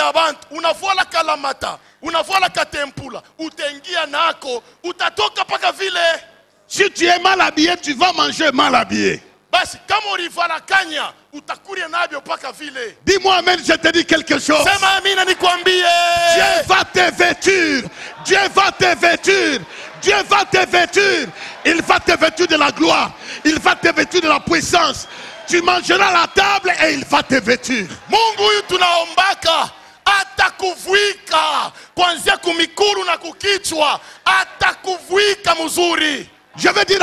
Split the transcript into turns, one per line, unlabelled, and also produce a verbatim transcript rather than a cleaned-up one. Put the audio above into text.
ya bantu, unavuala kalamata, unavuala katempula, utaingia nako, utatoka paka vile.
Si tu es mal habillé, tu vas manger mal habillé.
Basi kama ulivala kanya, utakuria nabyo paka vile.
Dis-moi amen, je te dis quelque chose.
Sema amina nikwambie.
Dieu va te vêtir. Dieu va te vêtir. Dieu va te vêtir. Il va te vêtir de la gloire. Il va te vêtir de la puissance. Tu mangeras à la table et il va te vêtir.
Mungu huyu tunaombaka atakuvuika kuanzia kumikuru na kukichwa, atakuvuika mzuri.
Je veux dire